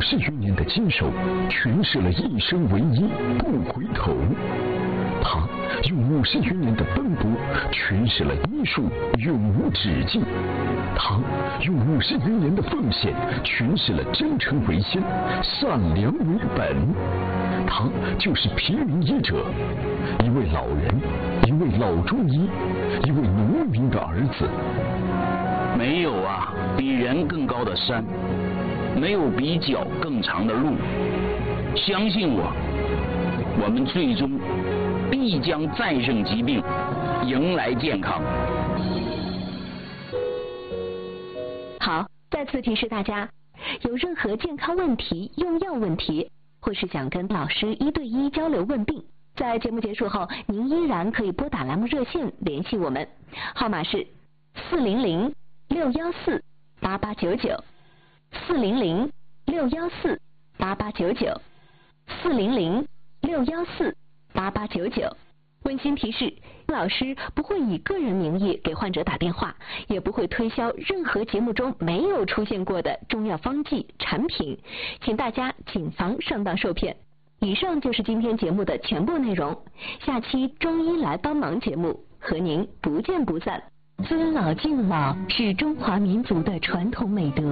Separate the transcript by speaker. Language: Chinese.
Speaker 1: 50余年的坚守，诠释了一生唯一，不回头。他用50余年的奔波，诠释了医术永无止境。他用50余年的奉献，诠释了真诚为先，善良为本。他就是平民医者，一位老人，一位老中医，一位农民的儿子。
Speaker 2: 没有啊，比人更高的山，没有比脚更长的路。相信我，我们最终必将战胜疾病，迎来健康。
Speaker 3: 好，再次提示大家，有任何健康问题、用药问题，或是想跟老师1对1交流问病，在节目结束后，您依然可以拨打栏目热线联系我们，号码是400-614-8899，400-614-8899。温馨提示：老师不会以个人名义给患者打电话，也不会推销任何节目中没有出现过的中药方剂产品，请大家谨防上当受骗。以上就是今天节目的全部内容，下期中医来帮忙节目和您不见不散。尊老敬老是中华民族的传统美德。